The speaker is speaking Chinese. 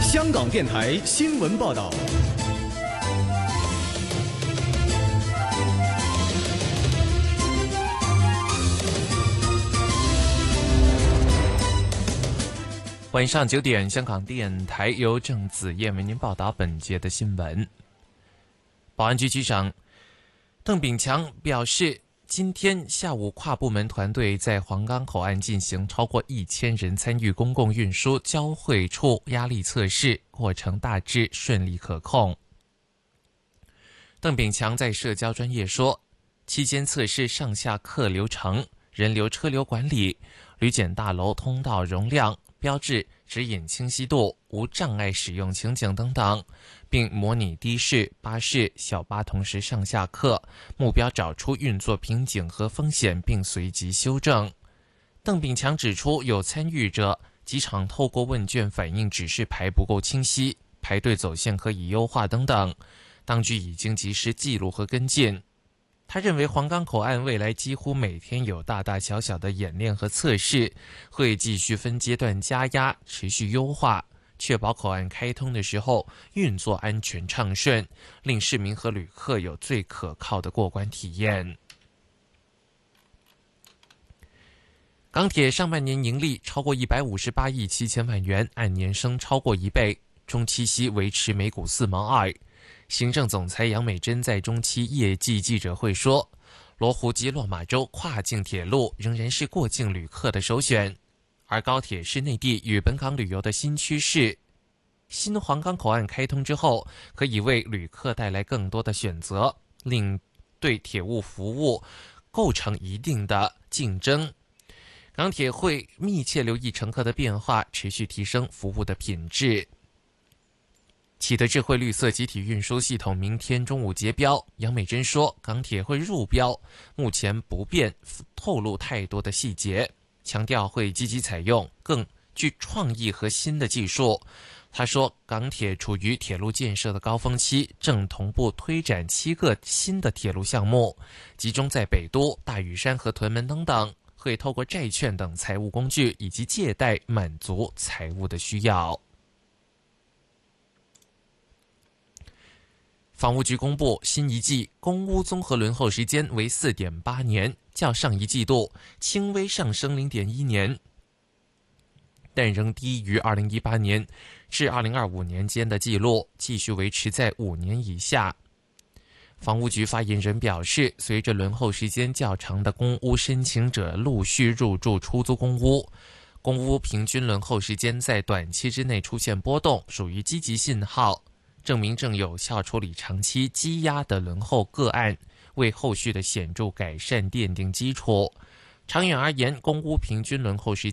香港电台新闻报道。 晚上9点，香港电台由郑子燕为您报道本节的新闻。保安局局长邓炳强表示，今天下午跨部门团队在皇岗口岸进行超过1000人参与公共运输交汇处压力测试，过程大致顺利可控。邓炳强在社交专页说，期间测试上下客流程、人流车流管理、旅检大楼通道容量、标志、指引清晰度、无障碍使用情景等等，并模拟的士、巴士、小巴同时上下客，目标找出运作瓶颈和风险，并随即修正。邓炳强指出，有参与者机场透过问卷反映指示牌不够清晰，排队走线可以优化等等，当局已经及时记录和跟进。他认为皇岗口岸未来几乎每天有大大小小的演练和测试，会继续分阶段加压，持续优化，确保口岸开通的时候运作安全畅顺，令市民和旅客有最可靠的过关体验。港铁上半年盈利超过158亿7千万元，按年升超过1倍，中期息维持每股4毛2。行政总裁杨美珍在中期业绩记者会说，罗湖及落马洲跨境铁路仍然是过境旅客的首选，而高铁是内地与本港旅游的新趋势。新皇岗口岸开通之后，可以为旅客带来更多的选择，令对铁路服务构成一定的竞争。港铁会密切留意乘客的变化，持续提升服务的品质。启德智慧绿色集体运输系统明天中午截标，杨美珍说，港铁会入标，目前不便透露太多的细节，强调会积极采用更具创意和新的技术。他说，港铁处于铁路建设的高峰期，正同步推展7个新的铁路项目，集中在北都、大屿山和屯门等等，会透过债券等财务工具以及借贷满足财务的需要。房屋局公布，新一季公屋综合轮候时间为 4.8 年，较上一季度轻微上升 0.1 年，但仍低于2018年至2025年间的记录，继续维持在5年以下。房屋局发言人表示，随着轮候时间较长的公屋申请者陆续入住出租公屋，公屋平均轮候时间在短期之内出现波动，属于积极信号，证明正有效处理长期积压的轮候个案，为后续的显著改善奠定基础。长远而言，公屋平均轮候时